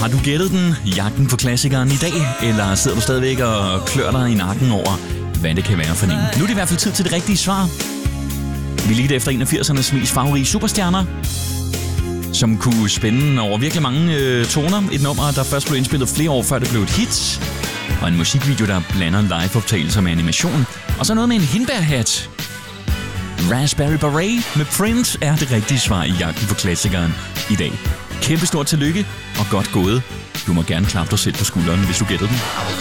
Har du gættet den? Jagten på klassikeren i dag? Eller sidder du stadigvæk og klør dig i nakken over, hvad det kan være for en? Nu er det i hvert fald tid til det rigtige svar. Vi ligger efter en af 80'ernes mest farverige superstjerner, som kunne spænde over virkelig mange toner. Et nummer, der først blev indspillet flere år før det blev et hit. Og en musikvideo, der blander live-optagelser med animation. Og så noget med en hindbærhat. Raspberry Beret med Prince er det rigtige svar i jagten på klassikeren i dag. Kæmpe stort tillykke og godt gået. Du må gerne klappe dig selv på skulderen, hvis du gættede den.